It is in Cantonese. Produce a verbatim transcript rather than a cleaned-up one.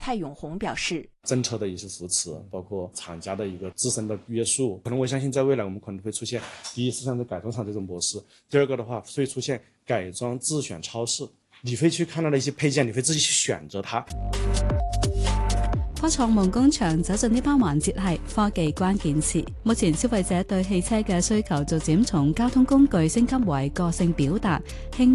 蔡永红表示， 政策的一些扶持，包括厂家的一个自身的约束，可能我相信在未来我们可能会出现，第一是像在改装厂这种模式，第二个的话会出现改装自选超市，你会去看到的一些配件，你會自己去選擇它。 科創夢工場走進呢班環節係科技關鍵詞。目前消費者對汽車嘅需求逐漸從交通工具升級為個性表達、輕